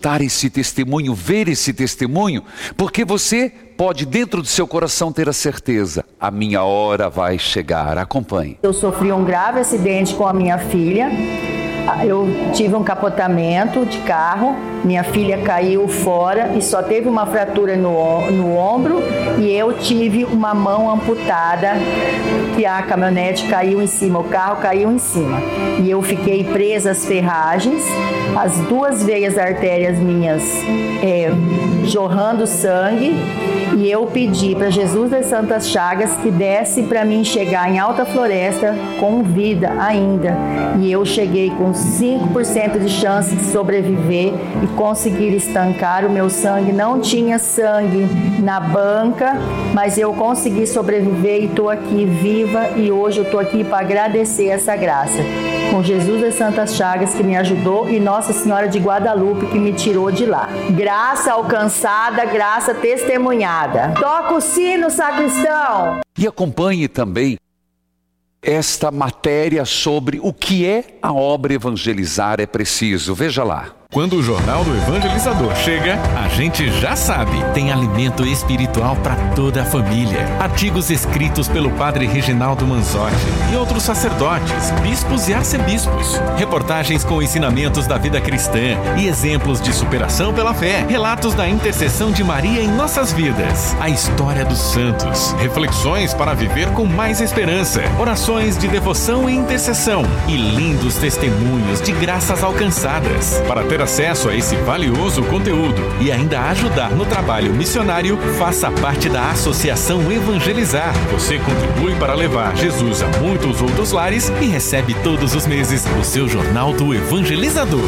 escutar esse testemunho, ver esse testemunho, porque você pode dentro do seu coração ter a certeza, a minha hora vai chegar. Acompanhe. Eu sofri um grave acidente com a minha filha. Eu tive um capotamento de carro, minha filha caiu fora e só teve uma fratura no ombro, e eu tive uma mão amputada, que a caminhonete caiu em cima, o carro caiu em cima. E eu fiquei presa às ferragens, as 2 veias artérias minhas jorrando sangue, e eu pedi para Jesus das Santas Chagas que desse para mim chegar em Alta Floresta com vida ainda. E eu cheguei com 5% de chance de sobreviver e conseguir estancar o meu sangue. Não tinha sangue na banca, mas eu consegui sobreviver e estou aqui viva, e hoje eu estou aqui para agradecer essa graça. Com Jesus das Santas Chagas que me ajudou e Nossa Senhora de Guadalupe que me tirou de lá. Graça alcançada, graça testemunhada. Toca o sino, sacristão! E acompanhe também esta matéria sobre o que é a obra Evangelizar é Preciso. Veja lá. Quando o Jornal do Evangelizador chega, a gente já sabe, tem alimento espiritual para toda a família. Artigos escritos pelo padre Reginaldo Manzotti e outros sacerdotes, bispos e arcebispos. Reportagens com ensinamentos da vida cristã e exemplos de superação pela fé. Relatos da intercessão de Maria em nossas vidas. A história dos santos. Reflexões para viver com mais esperança. Orações de devoção e intercessão. E lindos testemunhos de graças alcançadas. Para ter acesso a esse valioso conteúdo e ainda ajudar no trabalho missionário, faça parte da Associação Evangelizar. Você contribui para levar Jesus a muitos outros lares e recebe todos os meses o seu Jornal do Evangelizador.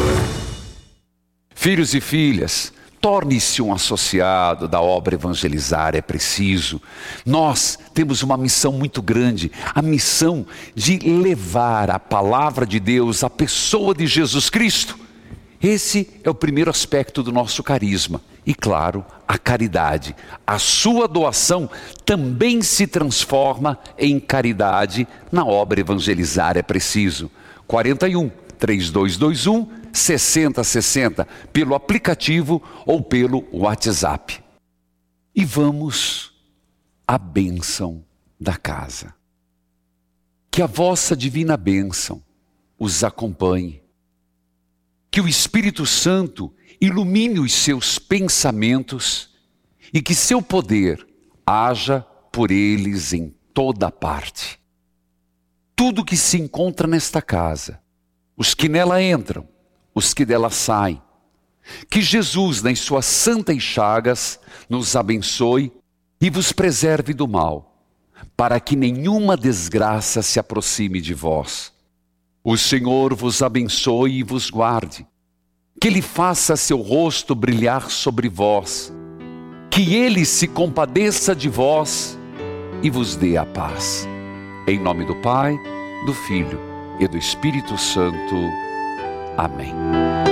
Filhos e filhas, torne-se um associado da obra Evangelizar é Preciso. Nós temos uma missão muito grande, a missão de levar a palavra de Deus, a pessoa de Jesus Cristo. Esse é o primeiro aspecto do nosso carisma. E claro, a caridade. A sua doação também se transforma em caridade na obra Evangelizar é Preciso. 41 3221 6060 pelo aplicativo ou pelo WhatsApp. E vamos à bênção da casa. Que a vossa divina bênção os acompanhe. Que o Espírito Santo ilumine os seus pensamentos e que seu poder haja por eles em toda parte. Tudo que se encontra nesta casa, os que nela entram, os que dela saem, que Jesus, nas suas santas chagas, nos abençoe e vos preserve do mal, para que nenhuma desgraça se aproxime de vós. O Senhor vos abençoe e vos guarde, que Ele faça seu rosto brilhar sobre vós, que Ele se compadeça de vós e vos dê a paz. Em nome do Pai, do Filho e do Espírito Santo. Amém.